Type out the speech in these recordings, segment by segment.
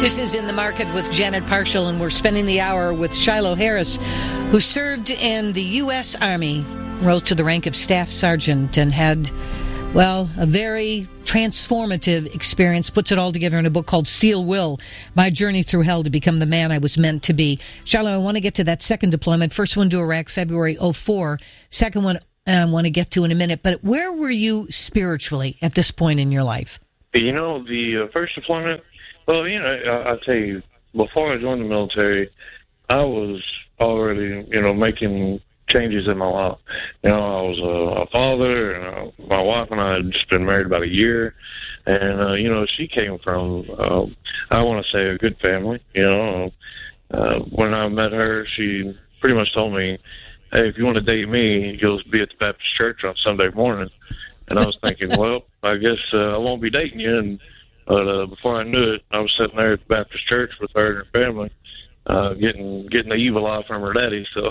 This is In the Market with Janet Parshall, and we're spending the hour with Shiloh Harris, who served in the U.S. Army, rose to the rank of Staff Sergeant, and had, well, a very transformative experience, puts it all together in a book called Steel Will, My Journey Through Hell to Become the Man I Was Meant to Be. Shiloh, I want to get to that second deployment. First one to Iraq, February 2004. Second one I want to get to in a minute. But where were you spiritually at this point in your life? You know, the first deployment, well, you know, I'll tell you, before I joined the military, I was already, you know, making changes in my life. You know, I was a father, and my wife and I had just been married about a year, and, you know, she came from, I want to say, a good family. You know, when I met her, she pretty much told me, hey, if you want to date me, you'll be at the Baptist church on Sunday morning. And I was thinking, well, I guess I won't be dating you. But before I knew it, I was sitting there at the Baptist church with her and her family, getting the evil eye from her daddy. So,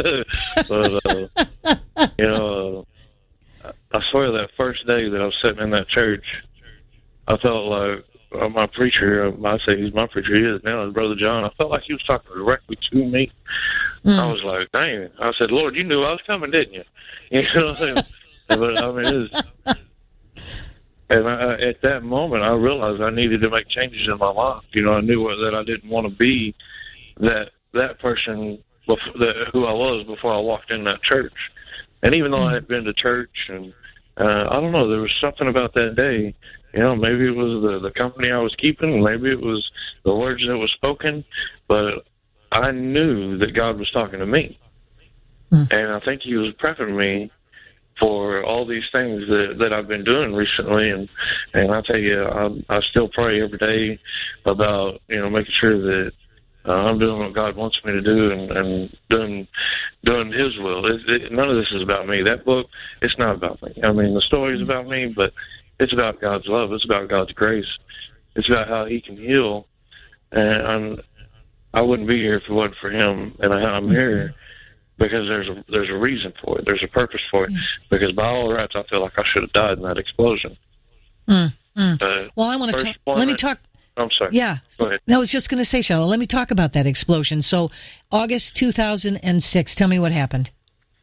but you know, I swear that first day that I was sitting in that church, I felt like my preacher. I say he's my preacher. He is now, his brother John. I felt like he was talking directly to me. I was like, dang. I said, Lord, you knew I was coming, didn't you? You know what I'm saying? But I mean, it was. And at that moment, I realized I needed to make changes in my life. You know, I knew that I didn't want to be that person who I was before I walked in that church. And even though I had been to church, and I don't know, there was something about that day. You know, maybe it was the company I was keeping, maybe it was the words that was spoken, but I knew that God was talking to me. And I think He was prepping me for all these things that I've been doing recently, and I tell you, I still pray every day about, you know, making sure that I'm doing what God wants me to do, and doing His will. None of this is about me. That book, it's not about me. I mean, the story is about me, but it's about God's love. It's about God's grace. It's about how He can heal, and I wouldn't be here if it wasn't for Him, and I'm here because there's a reason for it. There's a purpose for it. Yes. Because by all rights, I feel like I should have died in that explosion. Well, I want to talk. Let me talk. I'm sorry. Yeah. Go ahead. I was just going to say, Shiloh, let me talk about that explosion. So, August 2006. Tell me what happened.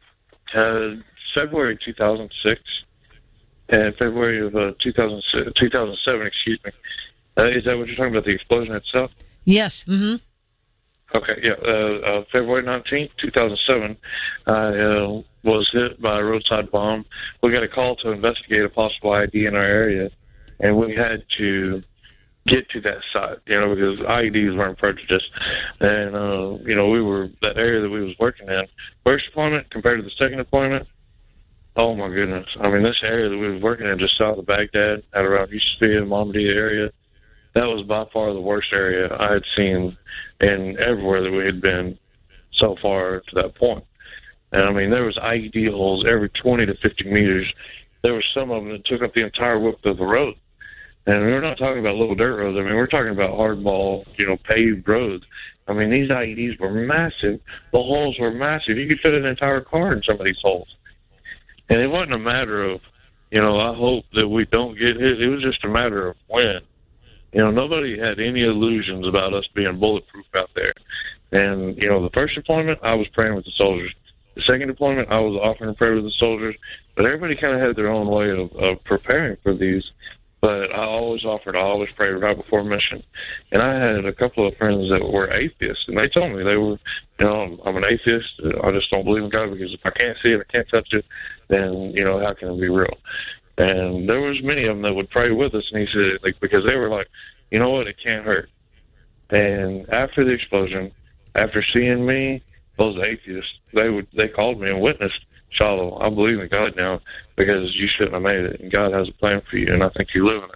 February 2006 and February of 2007. Excuse me. Is that what you're talking about? The explosion itself? Yes. Mm-hmm. Okay, yeah. February 19th, 2007, I was hit by a roadside bomb. We got a call to investigate a possible ID in our area, and we had to get to that site, you know, because IEDs weren't prejudiced. And, you know, that area that we was working in, first deployment compared to the second deployment, oh, my goodness. I mean, this area that we was working in just south of Baghdad, out around Yusufia and Mahmoudiyya area, that was by far the worst area I had seen in everywhere that we had been so far to that point. And, I mean, there was IED holes every 20 to 50 meters. There were some of them that took up the entire width of the road. And we're not talking about little dirt roads. I mean, we're talking about hardball, you know, paved roads. I mean, these IEDs were massive. The holes were massive. You could fit an entire car in some of these holes. And it wasn't a matter of, you know, I hope that we don't get hit. It was just a matter of when. You know, nobody had any illusions about us being bulletproof out there. And, you know, the first deployment, I was praying with the soldiers. The second deployment, I was offering prayer with the soldiers. But everybody kind of had their own way of preparing for these. But I always prayed right before mission. And I had a couple of friends that were atheists, and they told me they were, you know, I'm an atheist. I just don't believe in God, because if I can't see it, I can't touch it, then, you know, how can it be real? And there was many of them that would pray with us, and he said, like, because they were like, you know what, it can't hurt. And after the explosion, after seeing me, those atheists, they called me and witnessed, Shiloh, I believe in God now, because you shouldn't have made it, and God has a plan for you, and I think you're living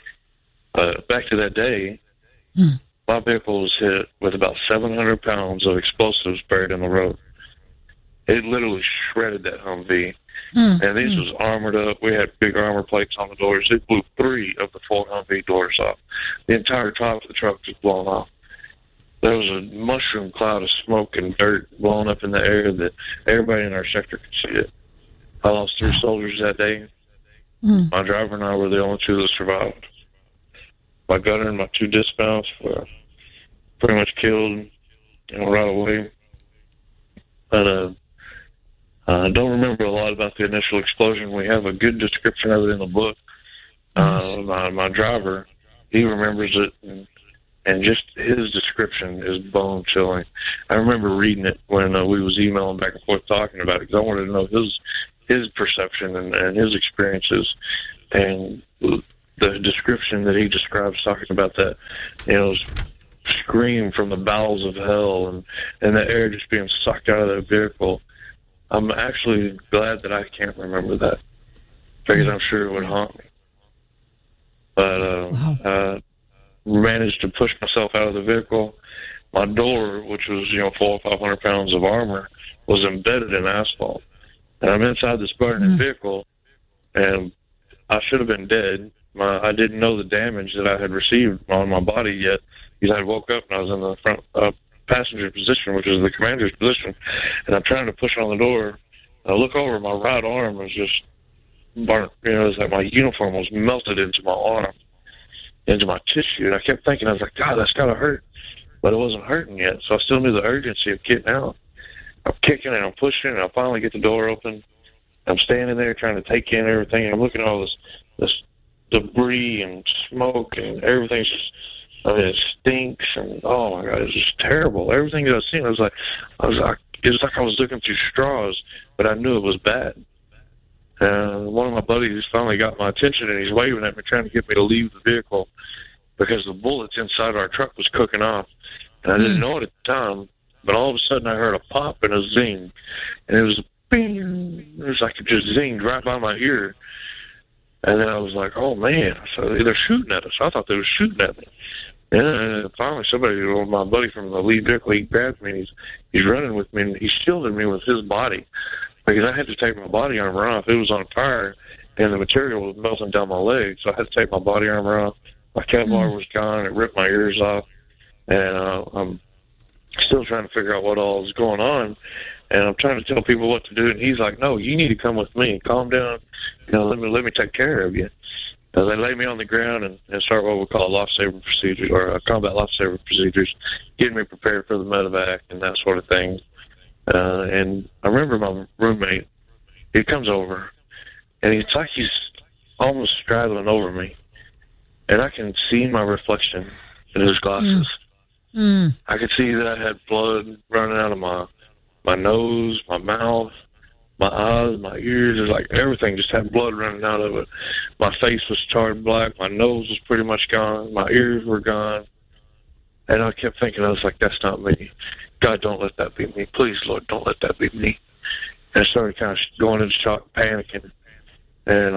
it. Back to that day, my vehicle was hit with about 700 pounds of explosives buried in the road. It literally shredded that Humvee. And these was armored up. We had big armor plates on the doors. It blew 3 of the 4 Humvee doors off. The entire top of the truck was blown off. There was a mushroom cloud of smoke and dirt blowing up in the air that everybody in our sector could see it. I lost 3 soldiers that day. My driver and I were the only 2 that survived. My gunner and my 2 dismounts were pretty much killed, right away. But I don't remember a lot about the initial explosion. We have a good description of it in the book. Nice. My driver, he remembers it, and just his description is bone-chilling. I remember reading it when we was emailing back and forth talking about it, because I wanted to know his perception and his experiences. And the description that he describes talking about that, scream from the bowels of hell and the air just being sucked out of that vehicle. I'm actually glad that I can't remember that, because I'm sure it would haunt me. But I managed to push myself out of the vehicle. My door, which was 400 or 500 pounds of armor, was embedded in asphalt. And I'm inside this burning vehicle, and I should have been dead. I didn't know the damage that I had received on my body yet, because I woke up and I was in the front passenger position, which is the commander's position, and I'm trying to push on the door. I look over, my right arm was just burnt. It's like my uniform was melted into my arm, into my tissue. And I kept thinking, I was like, God, that's got to hurt. But it wasn't hurting yet, so I still knew the urgency of getting out. I'm kicking and I'm pushing, and I finally get the door open. I'm standing there trying to take in everything, and I'm looking at all this debris and smoke, and everything's just, it stinks, and oh my God, it's just terrible. Everything that I've seen, it was like I was looking through straws, but I knew it was bad. One of my buddies finally got my attention, and he's waving at me, trying to get me to leave the vehicle, because the bullets inside our truck was cooking off. And I didn't know it at the time, but all of a sudden I heard a pop and a zing, and it was a bing. It was like it just zinged right by my ear. And then I was like, oh man, so they're shooting at us. I thought they were shooting at me. And finally somebody, my buddy from the lead vehicle, he grabbed me, and he's running with me, and he shielded me with his body, because I had to take my body armor off. It was on fire, and the material was melting down my legs, so I had to take my body armor off. My Kevlar was gone. It ripped my ears off, and I'm still trying to figure out what all is going on, and I'm trying to tell people what to do, and he's like, no, you need to come with me. Calm down. Let me take care of you. They lay me on the ground and start what we call life-saving procedures, or combat life-saving procedures, getting me prepared for the medevac and that sort of thing. And I remember my roommate, he comes over, and it's like he's almost straddling over me, and I can see my reflection in his glasses. I could see that I had blood running out of my nose, my mouth, my eyes, my ears. It was like everything just had blood running out of it. My face was charred black. My nose was pretty much gone. My ears were gone. And I kept thinking, I was like, that's not me. God, don't let that be me. Please, Lord, don't let that be me. And I started kind of going into shock, panicking. And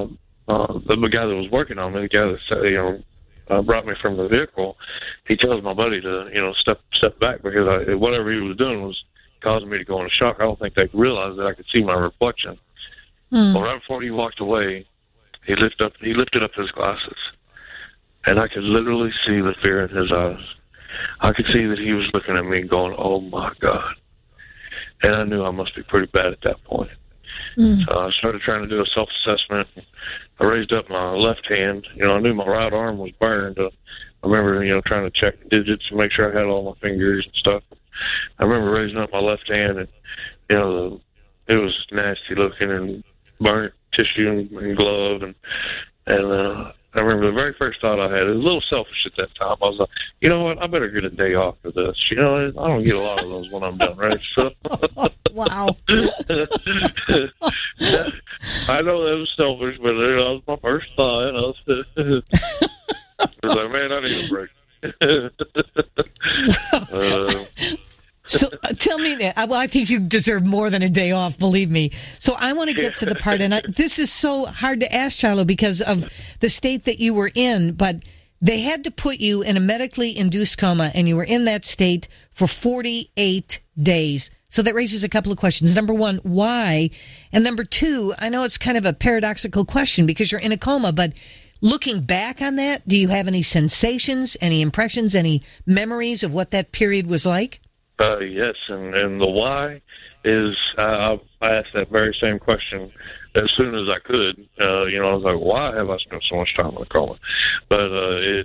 the guy that was working on me, the guy that said, brought me from the vehicle, he tells my buddy to, step back, because whatever he was doing was causing me to go into shock. I don't think they realized that I could see my reflection. Well, right before he walked away, he lifted up his glasses, and I could literally see the fear in his eyes. I could see that he was looking at me going, oh my God. And I knew I must be pretty bad at that point. So I started trying to do a self-assessment. I raised up my left hand. I knew my right arm was burned. I remember, trying to check digits and make sure I had all my fingers and stuff. I remember raising up my left hand, and, it was nasty looking, and burnt tissue and glove. And I remember the very first thought I had, it was a little selfish at that time. I was like, you know what, I better get a day off for this. I don't get a lot of those when I'm done, right? So, wow. I know that was selfish, but that was my first thought. I was like, man, I need a break. So tell me that. Well, I think you deserve more than a day off, believe me. So I want to get to the part, and this is so hard to ask, Shiloh, because of the state that you were in, but they had to put you in a medically induced coma, and you were in that state for 48 days. So that raises a couple of questions. Number one, why? And number two, I know it's kind of a paradoxical question because you're in a coma, but looking back on that, do you have any sensations, any impressions, any memories of what that period was like? Yes, and the why is I asked that very same question as soon as I could. I was like, why have I spent so much time in a coma? But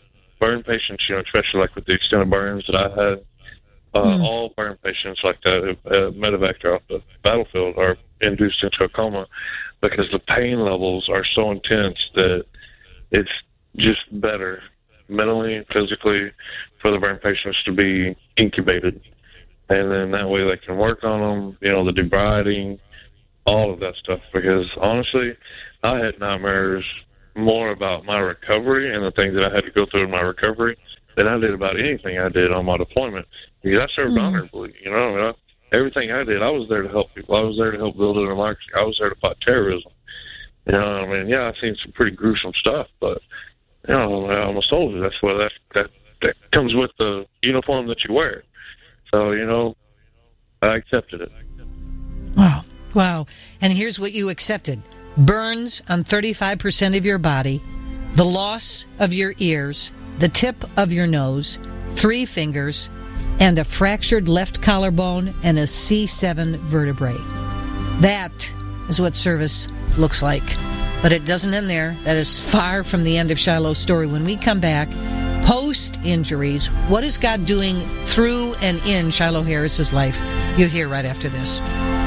burn patients, especially like with the extended burns that I had, all burn patients like that, medevac off the battlefield, are induced into a coma because the pain levels are so intense that it's just better mentally and physically for the burn patients to be incubated. And then that way they can work on them, the debriding, all of that stuff. Because honestly, I had nightmares more about my recovery and the things that I had to go through in my recovery than I did about anything I did on my deployment. Because I served honorably, everything I did, I was there to help people. I was there to help build a democracy. I was there to fight terrorism. I've seen some pretty gruesome stuff, but I'm a soldier. That's what that comes with the uniform that you wear. So, I accepted it. Wow. And here's what you accepted. Burns on 35% of your body, the loss of your ears, the tip of your nose, 3 fingers, and a fractured left collarbone and a C7 vertebrae. That is what service looks like. But it doesn't end there. That is far from the end of Shiloh's story. When we come back, post-injuries, what is God doing through and in Shiloh Harris's life? You'll hear right after this.